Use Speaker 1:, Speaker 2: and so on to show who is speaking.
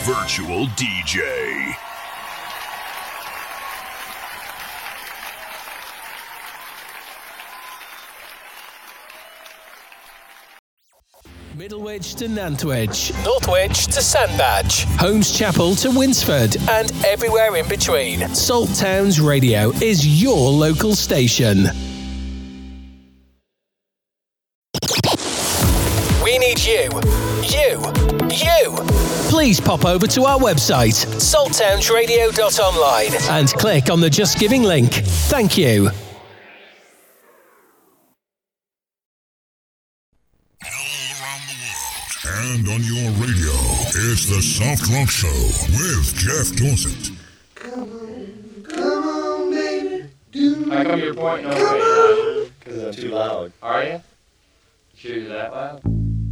Speaker 1: virtual DJ.
Speaker 2: Middlewich to Nantwich, Northwich to Sandbach, Holmes Chapel to Winsford, and everywhere in between. Salt Towns Radio is your local station. We need you. Please pop over to our website, salttownsradio.online, and click on the Just Giving link. Thank you.
Speaker 3: And on your radio, it's the Soft Drunk Show with Jeff Dorset.
Speaker 4: Come on, baby.
Speaker 5: How come you're pointing over me? Because I'm too loud. Are you? Sure you're that loud?